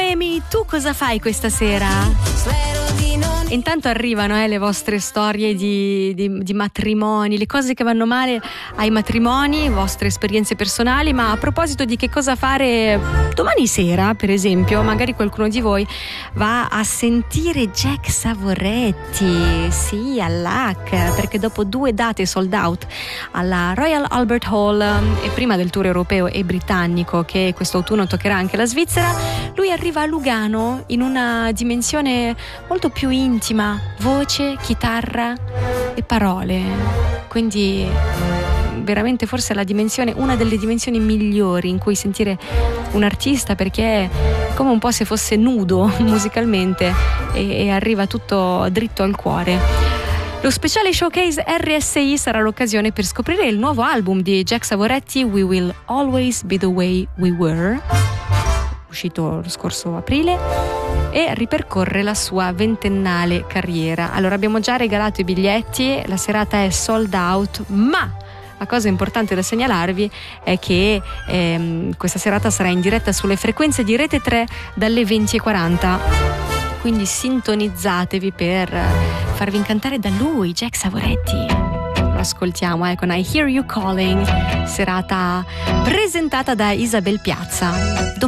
Noemi, tu cosa fai questa sera? Intanto arrivano le vostre storie di matrimoni, le cose che vanno male ai matrimoni, vostre esperienze personali. Ma a proposito di che cosa fare domani sera, per esempio, magari qualcuno di voi va a sentire Jack Savoretti, sì, all'HAC, perché dopo 2 date sold out alla Royal Albert Hall e prima del tour europeo e britannico che questo autunno toccherà anche la Svizzera, lui arriva a Lugano in una dimensione molto più intima, voce, chitarra e parole, quindi veramente forse una delle dimensioni migliori in cui sentire un artista, perché è come un po' se fosse nudo musicalmente e arriva tutto dritto al cuore. Lo speciale showcase RSI sarà l'occasione per scoprire il nuovo album di Jack Savoretti, We Will Always Be The Way We Were, uscito lo scorso aprile, e ripercorre la sua 20ennale carriera. Allora, abbiamo già regalato i biglietti, la serata è sold out, ma la cosa importante da segnalarvi è che questa serata sarà in diretta sulle frequenze di Rete 3 dalle 20:40. Quindi sintonizzatevi per farvi incantare da lui, Jack Savoretti. Lo ascoltiamo con I Hear You Calling, serata presentata da Isabel Piazza.